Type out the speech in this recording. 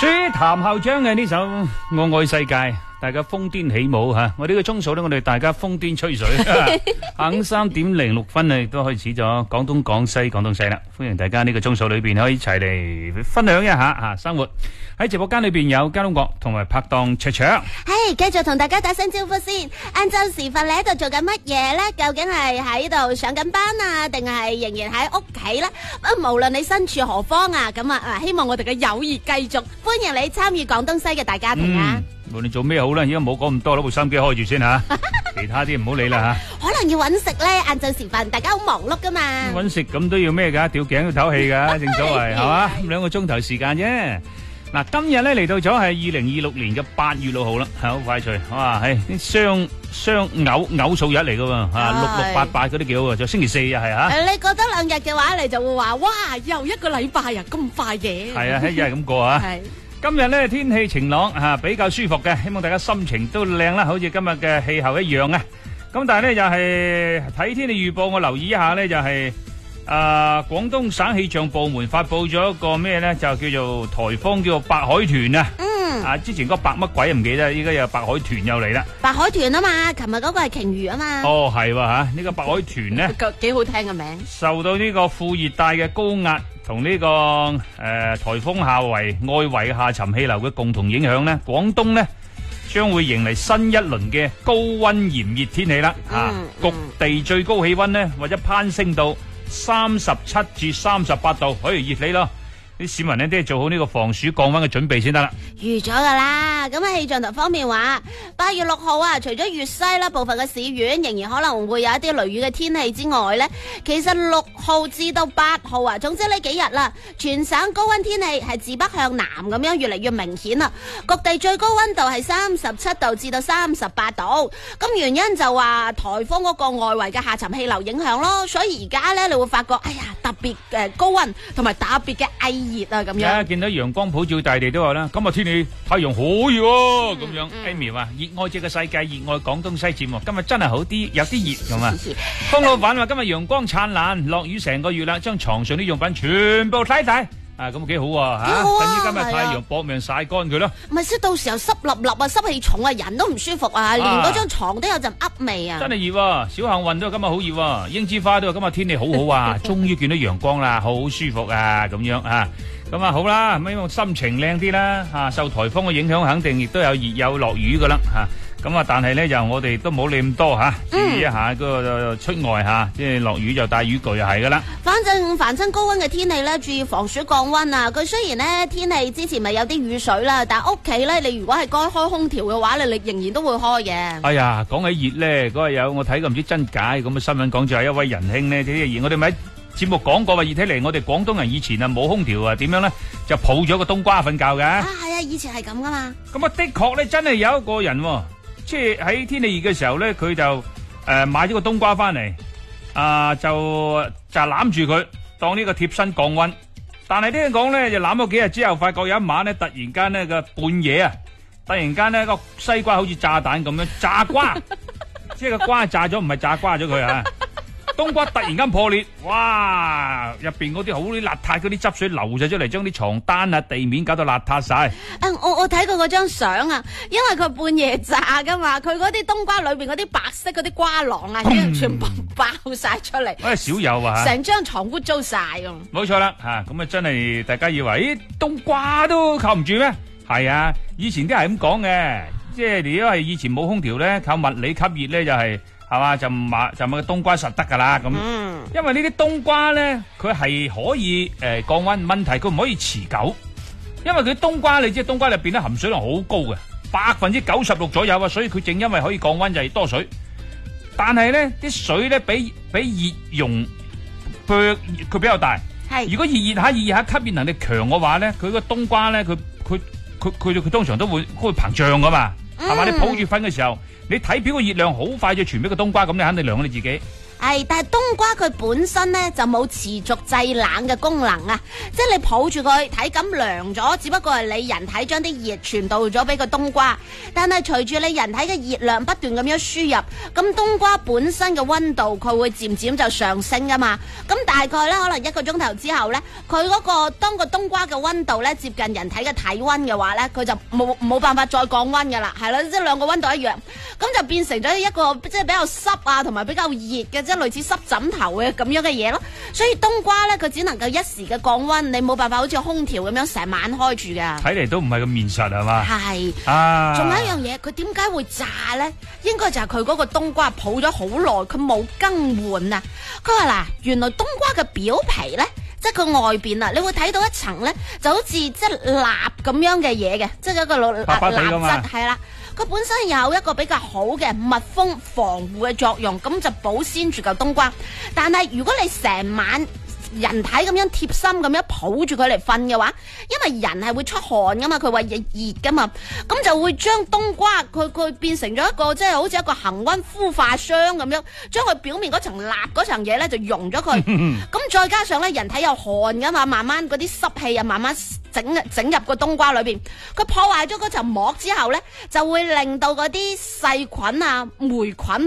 至於譚校長嘅呢首《我愛世界》，大家瘋癲起舞吓，我呢個鐘數咧，我哋大家瘋癲吹水。下午3:06啊，亦都開始咗廣東廣西廣東西啦。歡迎大家呢個鐘數裏邊可以一齊嚟分享一下吓生活。喺直播間裏邊有嘉東國同埋拍檔卓卓。 係繼續同大家打聲招呼先。晏晝時分你喺度做緊乜嘢呢？究竟係喺度上緊班啊，定係仍然喺屋企呢？無論你身處何方啊，咁啊，希望我哋嘅友誼繼續。歡迎你參與廣東西嘅大家庭啊！ 無論做咩好啦，而家冇講咁多，攞部收音機開住先吓，其他啲唔好理啦吓。可能要揾食咧，晏晝時分大家好忙碌噶嘛。 揾食咁都要咩噶？吊頸要唞氣噶，正所謂係嘛？2個鐘頭時間啫。嗱，今日咧嚟到咗係2026年嘅8月6號啦，係好快脆。哇，係啲雙偶數日嚟噶喎，吓6688嗰啲幾好啊，就星期4日係吓。 你過多2日嘅話，你就會話哇，又一個禮拜啊，咁快嘅。 係啊，一日係咁過啊。係。今日咧天氣晴朗吓，比較舒服嘅，希望大家心情都靚啦，好似今日嘅氣候一樣啊。咁但係咧就係睇天氣預報，我留意一下咧就係廣東省氣象部門發佈咗一個咩咧，就叫做颱風，叫做白海豚啊。之前嗰個白乜鬼唔記得，依家有白海豚又嚟啦。白海豚啊嘛，琴日嗰個係鯨魚啊嘛。哦，係喎吓，呢個白海豚咧， 幾好聽嘅名。 受到呢個副熱帶嘅高壓同呢個颱風外圍嘅下沉氣流嘅共同影響咧，廣東咧將會迎嚟新一輪嘅高溫炎熱天氣啦。局地最高氣溫咧或者攀升到37至38度，可以熱你咯。啲市民呢都係做好呢個防暑降溫嘅準備先得啦。預咗噶啦，咁喺氣象台方面話，8月6號啊，除咗粵西啦部分嘅市縣仍然可能會有一啲雷雨嘅天氣之外呢，其實6號至到8號啊，總之呢幾日啦，全省高溫天氣係自北向南咁樣越嚟越明顯啦。各地最高溫度係37度至到38度。咁原因就話颱風嗰個外圍嘅下沉氣流影響咯，所以而家呢，你會發覺，哎呀特別高溫同埋特別嘅熱啊咁樣，見到陽光普照大地都話啦，今日天氣太陽好熱喎，咁樣。Amy 話熱愛這個世界，熱愛廣東西節目，今日真係好啲，有啲熱咁啊。方老闆話今日陽光燦爛，落雨成個月啦，將床上啲用品全部洗晒。啊，咁幾好啊吓！等於今日太陽搏命曬乾佢咯。唔係，到時候濕立立啊，濕氣重啊，人都唔舒服啊，連嗰張床都有陣噏味啊！真係熱喎，小幸運都話今日好熱喎，英之花都話今日天氣好好啊，終於見到陽光啦，好舒服啊，咁樣啊，咁啊好啦，希望心情靚啲啦，吓受颱風嘅影響，肯定亦都有熱有落雨噶啦，吓。咁啊，但係咧就我哋都冇理咁多吓，注意一下嗰個出外吓，即係落雨就帶雨具就係噶啦。反正凡親高溫嘅天氣咧，注意防暑降溫啊！佢雖然咧天氣之前咪有啲雨水啦，但係屋企咧你如果係該開空調嘅話，你仍然都會開嘅。哎呀，講起熱咧，嗰日有我睇過唔知真假咁嘅新聞，講就係一位仁兄咧，啲熱我哋咪喺節目講過話，熱起嚟我哋廣東人以前啊冇空調啊，點樣咧就抱咗個冬瓜瞓覺嘅。啊，係啊，以前係咁噶嘛。咁啊的確咧，真係有一個人。即係喺天氣熱嘅時候咧，佢就買咗個冬瓜翻嚟，就攬住佢當呢個貼身降溫。但係聽講咧，就攬咗幾日之後，發覺有一晚咧，突然間咧個半夜啊，突然間咧個西瓜好似炸彈咁樣炸瓜，即係個瓜炸咗，唔係炸瓜咗佢啊！冬瓜突然間破裂，哇！入邊嗰啲好啲邋遢嗰啲汁水流晒出嚟，將啲床單啊、地面搞到邋遢晒。我睇過嗰張相啊，因為佢半夜炸噶嘛，佢嗰啲冬瓜裏邊嗰啲白色嗰啲瓜囊啊，全部爆晒出嚟。少有啊，成張床污糟晒咁。冇錯啦，吓咁啊真係大家以為冬瓜都靠唔住咩？係啊，以前啲係咁講嘅，即係如果係以前冇空調咧，靠物理吸熱咧就係。係嘛，就買個冬瓜實得噶啦咁，因為呢啲冬瓜咧，佢係可以降溫，問題佢唔可以持久，因為佢冬瓜你知冬瓜入邊咧含水量好高嘅，96%左右啊，所以佢正因為可以降溫就係多水，但係咧啲水咧比熱容佢比較大，係如果熱下吸熱能力強嘅話咧，佢個冬瓜咧佢通常都會膨脹噶嘛，係嘛，你抱住瞓嘅時候。你睇表個熱量好快就傳俾個冬瓜，咁你肯定涼咗你自己。 但係冬瓜佢本身咧就冇持續製冷嘅功能啊，即係你抱住佢體感涼咗，只不過係你人體將啲熱傳導咗俾個冬瓜，但係隨住你人體嘅熱量不斷咁樣輸入，咁冬瓜本身嘅溫度佢會漸漸就上升噶嘛，咁大概咧可能1個鐘頭之後咧，佢嗰個當個冬瓜嘅溫度咧接近人體嘅體溫嘅話咧，佢就冇辦法再降溫噶啦，係啦，即係兩個溫度一樣，咁就變成咗一個即係比較濕啊，同埋比較熱嘅，即係類似濕枕頭嘅咁樣嘅嘢咯。所以冬瓜咧，佢只能夠一時嘅降溫，你冇辦法好似空調咁樣成晚開住噶。 睇嚟都唔係咁現實係嘛？ 係啊， 仲有一樣嘢，佢點解會炸咧？應該就係佢嗰個冬瓜抱咗好耐，佢冇更換啊。佢話嗱，原來冬瓜嘅表皮咧，即係佢外邊啊，你會睇到一層咧，就好似即係蠟咁樣嘅嘢嘅，即係一個蠟質係啦。佢本身有一個比較好嘅密封防護嘅作用，咁就保鮮住嚿冬瓜。但係如果你成晚人體咁樣貼心咁樣抱住佢嚟瞓嘅話，因為人係會出汗噶嘛，佢話熱噶嘛，咁就會將冬瓜佢變成咗一個即係好似一個恒溫孵化箱咁樣，將佢表面嗰層蠟嗰層嘢咧就溶咗佢。咁再加上咧人體有汗噶嘛，慢慢嗰啲濕氣啊慢慢整入個冬瓜裏邊，佢破壞咗嗰層膜之後咧，就會令到嗰啲細菌啊霉菌